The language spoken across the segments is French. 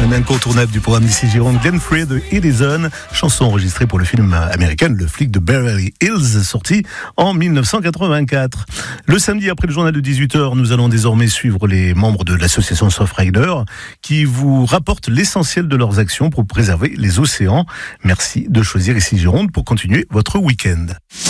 un incontournable du programme d'ici Gironde, Glenn Frey de It Is On, chanson enregistrée pour le film américain Le flic de Beverly Hills, sorti en 1984. Le samedi, après le journal de 18h, nous allons désormais suivre les membres de l'association Surfrider qui vous rapportent l'essentiel de leurs actions pour préserver les océans. Merci de choisir ici Gironde pour continuer votre week-end.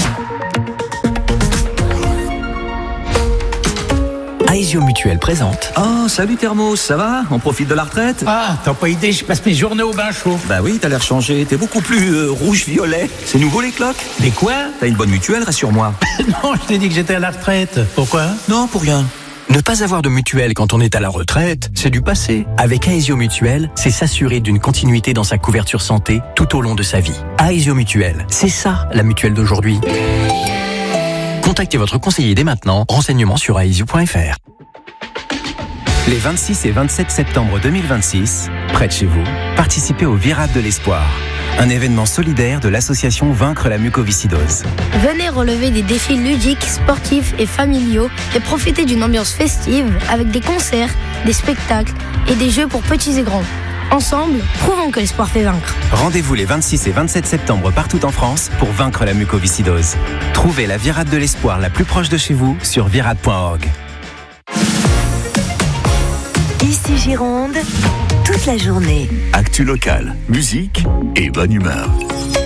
Aesio Mutuel présente. Oh, salut Thermos, ça va? On profite de la retraite? Ah, t'as pas idée, je passe mes journées au bain chaud. Bah oui, t'as l'air changé, t'es beaucoup plus rouge-violet. C'est nouveau les cloques? Mais quoi? T'as une bonne mutuelle, rassure-moi. Non, je t'ai dit que j'étais à la retraite. Pourquoi? Non, pour rien. Ne pas avoir de mutuelle quand on est à la retraite, c'est du passé. Avec Aesio Mutuel, c'est s'assurer d'une continuité dans sa couverture santé tout au long de sa vie. Aesio Mutuel, c'est ça la mutuelle d'aujourd'hui. Contactez votre conseiller dès maintenant. Renseignements sur aesio.fr. Les 26 et 27 septembre 2026, près de chez vous, participez au Virade de l'Espoir, un événement solidaire de l'association Vaincre la mucoviscidose. Venez relever des défis ludiques, sportifs et familiaux et profiter d'une ambiance festive avec des concerts, des spectacles et des jeux pour petits et grands. Ensemble, prouvons que l'espoir fait vaincre. Rendez-vous les 26 et 27 septembre partout en France pour vaincre la mucoviscidose. Trouvez la Virade de l'Espoir la plus proche de chez vous sur virade.org. Ici Gironde, toute la journée. Actu locale, musique et bonne humeur.